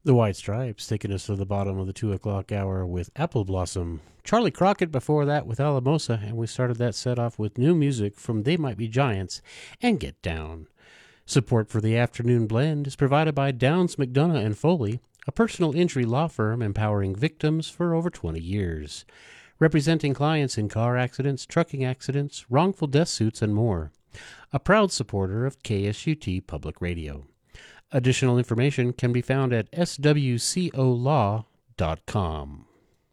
The White Stripes taking us to the bottom of the 2 o'clock hour with Apple Blossom. Charlie Crockett before that with Alamosa, and we started that set off with new music from They Might Be Giants and Get Down. Support for the afternoon blend is provided by Downs, McDonough and Foley, a personal injury law firm empowering victims for over 20 years, representing clients in car accidents, trucking accidents, wrongful death suits, and more. A proud supporter of KSUT Public Radio. Additional information can be found at swcolaw.com.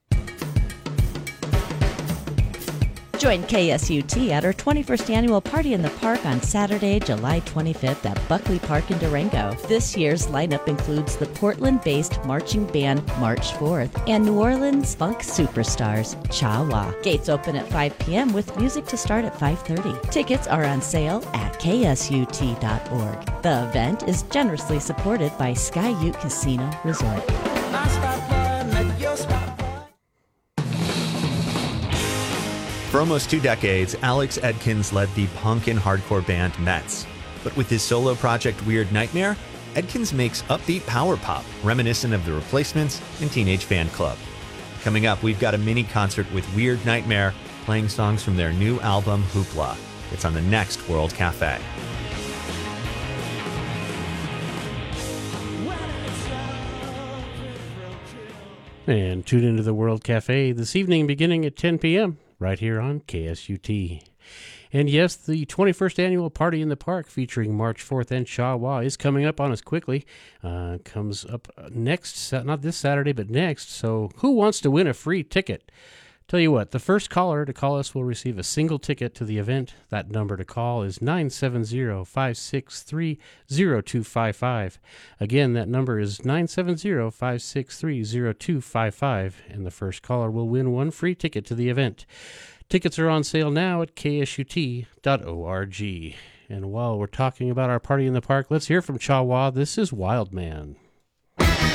Join KSUT at our 21st annual Party in the Park on Saturday, July 25th at Buckley Park in Durango. This year's lineup includes the Portland-based marching band March 4th and New Orleans funk superstars Cha Wa. Gates open at 5 p.m. with music to start at 5:30. Tickets are on sale at ksut.org. The event is generously supported by Sky Ute Casino Resort. For almost 2 decades, Alex Edkins led the punk and hardcore band Mets. But with his solo project Weird Nightmare, Edkins makes upbeat power pop, reminiscent of The Replacements and Teenage Fan Club. Coming up, we've got a mini concert with Weird Nightmare, playing songs from their new album Hoopla. It's on the next World Cafe. And tune into the World Cafe this evening beginning at 10 p.m. right here on KSUT. And yes, the 21st annual Party in the Park featuring March 4th and Cha Wa is coming up on us quickly. Comes up next, not this Saturday, but next. So who wants to win a free ticket? Tell you what, the first caller to call us will receive a single ticket to the event. That number to call is 970-563-0255. Again, that number is 970-563-0255, and the first caller will win one free ticket to the event. Tickets are on sale now at ksut.org. And while we're talking about our Party in the Park, let's hear from Cha Wa. This is Wild Man.